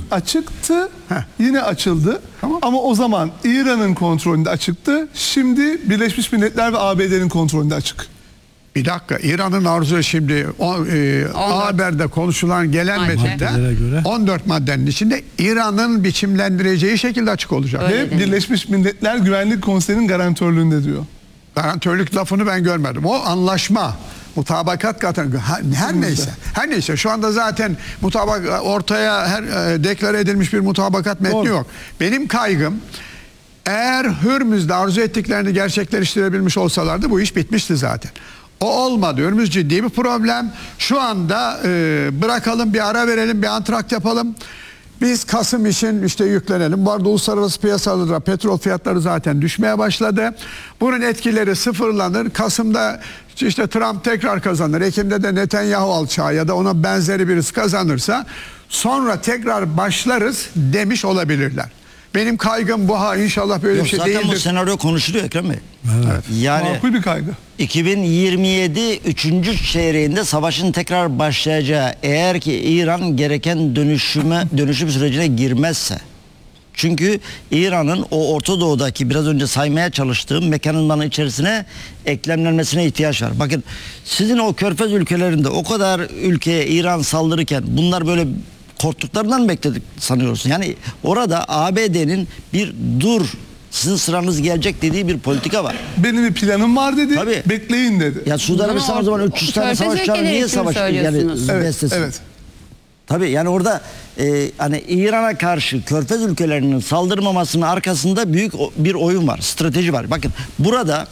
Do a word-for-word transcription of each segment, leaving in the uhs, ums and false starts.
açıktı, Heh. yine açıldı. Tamam. Ama o zaman İran'ın kontrolünde açıktı. Şimdi Birleşmiş Milletler ve A B D'nin kontrolünde açık. Bir dakika, İran'ın arzusu şimdi o, e, A Haber'de konuşulan gelen Madde. metinde Maddelere on dört maddenin içinde İran'ın biçimlendireceği şekilde açık olacak. Öyle Ve deniyor. Birleşmiş Milletler Güvenlik Konseyi'nin garantörlüğünde diyor. Garantörlük lafını ben görmedim. O anlaşma, mutabakat katı her neyse. Her neyse şu anda zaten mutabak ortaya her e, deklare edilmiş bir mutabakat metni Doğru. yok. Benim kaygım, eğer Hürmüz'de arzu ettiklerini gerçekleştirebilmiş olsalardı bu iş bitmişti zaten. O olmadı. Hürmüz ciddi bir problem. Şu anda e, bırakalım, bir ara verelim, bir antrakt yapalım. Biz Kasım için işte yüklenelim. Bu arada uluslararası piyasalarda petrol fiyatları zaten düşmeye başladı. Bunun etkileri sıfırlanır. Kasım'da işte Trump tekrar kazanır. Ekim'de de Netanyahu alçağı ya da ona benzeri birisi kazanırsa sonra tekrar başlarız demiş olabilirler. Benim kaygım bu, ha inşallah böyle Yok, bir şey zaten değildir. bu senaryo konuşuluyor Ekrem Bey. Evet. Yani Makul bir kaygı. iki bin yirmi yedi üçüncü çeyreğinde savaşın tekrar başlayacağı, eğer ki İran gereken dönüşüme dönüşüm sürecine girmezse. Çünkü İran'ın o Orta Doğu'daki biraz önce saymaya çalıştığım mekanizmanın içerisine eklemlenmesine ihtiyaç var. Bakın, sizin o Körfez ülkelerinde o kadar ülkeye İran saldırırken bunlar böyle korktuklarından mı bekledik sanıyorsun? Yani orada A B D'nin bir dur, sizin sıranız gelecek dediği bir politika var. Benim bir planım var dedi. Tabii. Bekleyin dedi. Ya Suudi Arabistan o zaman üç yüz tane Körfez savaş uçağı ülkeleri niye için savaş yani söylüyorsunuz. Evet, beslesin? evet. Tabii yani orada e, hani İran'a karşı Körfez ülkelerinin saldırmamasının arkasında büyük o- bir oyun var, strateji var. Bakın burada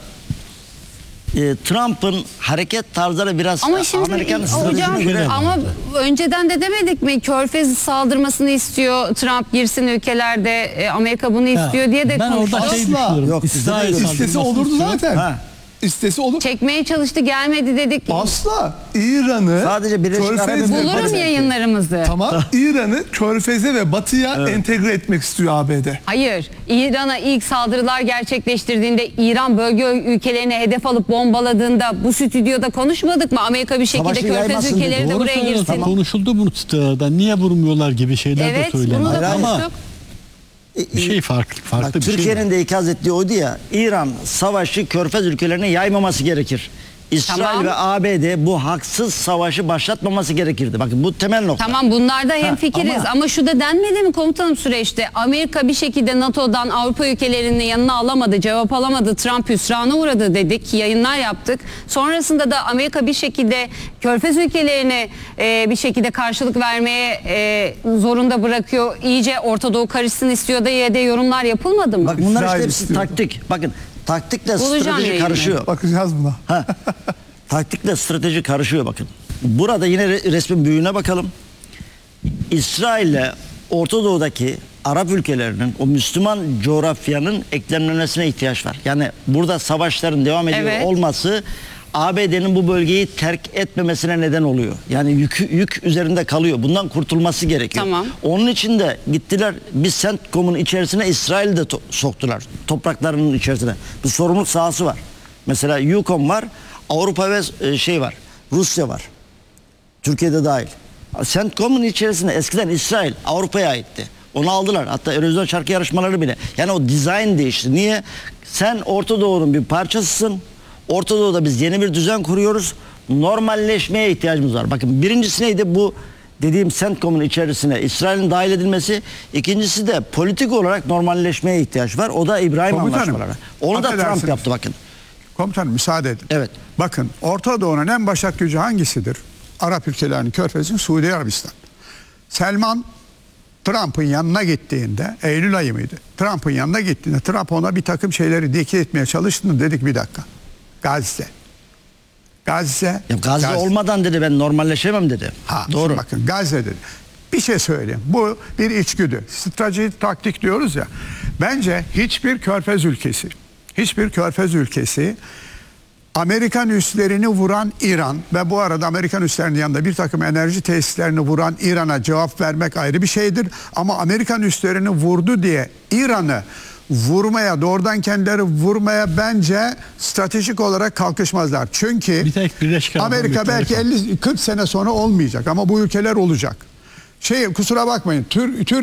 e, Trump'ın hareket tarzları biraz Ama şimdi Amerikan hocam stratejisine göre. ama önceden de demedik mi Körfez saldırmasını istiyor, Trump girsin ülkelerde, e, Amerika bunu istiyor diye de ben orada konuşuyor. şey Asla. düşünüyorum. Yok, İsrail bizde de İstesi saldırmasını olurdu istiyor. zaten. Ha. İstesi olur. Çekmeye çalıştı, gelmedi dedik. Asla. İran'ı Sadece Birleşik Arap Körfez ve Emirlikleri- Bulurum Batı- yayınlarımızı. Tamam. İran'ı Körfez'e ve Batı'ya entegre etmek istiyor A B D. Hayır, İran'a ilk saldırılar gerçekleştirdiğinde, İran bölge ülkelerini hedef alıp bombaladığında bu stüdyoda konuşmadık mı? Amerika bir şekilde Savaşı Körfez yaymasın ülkeleri dedi. de Doğru buraya söylüyorsun. girsin. Konuşuldu bunu sitelerden. Niye vurmuyorlar gibi şeyler de Evet, söylendi. bunu da Ama konuştuk. bir şey farklı, farklı Bak, bir şey. Türkiye'nin var. de ikaz ettiği oydu ya, İran savaşı Körfez ülkelerine yaymaması gerekir. İsrail Tamam. ve A B D bu haksız savaşı başlatmaması gerekirdi. Bakın bu temel nokta. Tamam, bunlarda hemfikiriz ama- ama şu da denmedi mi komutanım süreçte? Amerika bir şekilde NATO'dan Avrupa ülkelerini yanına alamadı, cevap alamadı, Trump hüsrana uğradı dedik, yayınlar yaptık. Sonrasında da Amerika bir şekilde Körfez ülkelerini e, bir şekilde karşılık vermeye e, zorunda bırakıyor. İyice Orta Doğu karışsın istiyor da ya da yorumlar yapılmadı mı? Bak, bunlar İsrail işte hepsi istiyordu. taktik. Bakın, taktikle Bulacağım strateji yayını. karışıyor. Bakacağız buna. Ha. Taktikle strateji karışıyor bakın. Burada yine re- resmin büyüğüne bakalım. İsrail'le Orta Doğu'daki Arap ülkelerinin o Müslüman coğrafyanın eklemlenmesine ihtiyaç var. Yani burada savaşların devam ediyor Evet. olması A B D'nin bu bölgeyi terk etmemesine neden oluyor. Yani yük, yük üzerinde kalıyor. Bundan kurtulması gerekiyor. Tamam. Onun için de gittiler bir CENTCOM'un içerisine İsrail'i de to- soktular. Topraklarının içerisine. Bir sorumluluk sahası var. Mesela EUCOM var. Avrupa ve e, şey var. Rusya var. Türkiye'de dahil. CENTCOM'un içerisinde eskiden İsrail Avrupa'ya aitti. Onu aldılar. Hatta Eurovision şarkı yarışmaları bile. Yani o dizayn değişti. Niye? Sen Orta Doğu'nun bir parçasısın. Orta Doğu'da biz yeni bir düzen kuruyoruz. Normalleşmeye ihtiyacımız var. Bakın, birincisi neydi? Bu dediğim CENTCOM'un içerisine İsrail'in dahil edilmesi. İkincisi de politik olarak normalleşmeye ihtiyaç var. O da İbrahim Komutanım, anlaşmaları. Onu da Trump affedersiniz. yaptı bakın. Komutanım müsaade edin. Evet. Bakın, Orta Doğu'nun en başat gücü hangisidir? Arap ülkelerinin Körfez'in Suudi Arabistan. Selman Trump'ın yanına gittiğinde, Eylül ayı mıydı? Trump'ın yanına gittiğinde Trump ona bir takım şeyleri dikte etmeye çalıştığında dedik bir dakika. Gazze. Gazze. Ya Gazze, Gazze. olmadan dedi ben normalleşemem dedi. Ha, Doğru. şimdi bakın, Gazze dedi. Bir şey söyleyeyim. Bu bir içgüdü. Strateji, taktik diyoruz ya. Bence hiçbir Körfez ülkesi, hiçbir Körfez ülkesi Amerikan üslerini vuran İran ve bu arada Amerikan üslerinin yanında bir takım enerji tesislerini vuran İran'a cevap vermek ayrı bir şeydir. Ama Amerikan üslerini vurdu diye İran'ı vurmaya, doğrudan kendileri vurmaya bence stratejik olarak kalkışmazlar. Çünkü Bir tek Birleşik Arap Amerika Emirlikleri belki elli kırk sene sonra olmayacak ama bu ülkeler olacak. Şey, kusura bakmayın. Tür, Tür